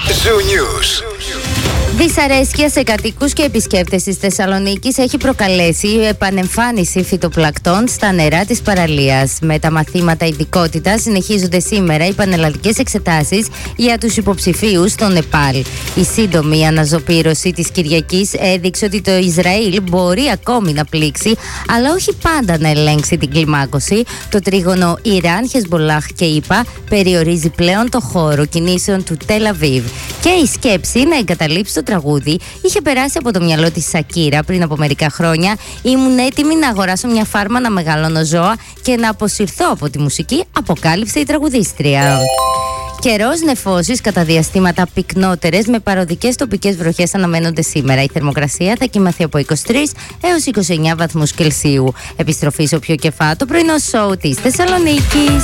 Zoo News. Δυσαρέσκεια σε κατοίκους και επισκέπτες της Θεσσαλονίκης έχει προκαλέσει η επανεμφάνιση φυτοπλακτών στα νερά της παραλίας. Με τα μαθήματα ειδικότητας συνεχίζονται σήμερα οι πανελλαδικές εξετάσεις για τους υποψηφίους στο Νεπάλ. Η σύντομη αναζωπήρωση της Κυριακής έδειξε ότι το Ισραήλ μπορεί ακόμη να πλήξει, αλλά όχι πάντα να ελέγξει την κλιμάκωση. Το τρίγωνο Ιράν, Χεσμολάχ και ΗΠΑ περιορίζει πλέον το χώρο κινήσεων του Τελ Αβίβ. Και η σκέψη να εγκαταλείψει το τραγούδι είχε περάσει από το μυαλό της Σακύρα πριν από μερικά χρόνια. Ήμουν έτοιμη να αγοράσω μια φάρμα να μεγαλώνω ζώα και να αποσυρθώ από τη μουσική, αποκάλυψε η τραγουδίστρια. Καιρός, νεφώσεις κατά διαστήματα πυκνότερες με παροδικές τοπικές βροχές αναμένονται σήμερα. Η θερμοκρασία θα κυμαθεί από 23 έως 29 βαθμούς Κελσίου. Επιστροφή σε όποιο κεφά το πρωινό σοου της Θεσσαλονίκης.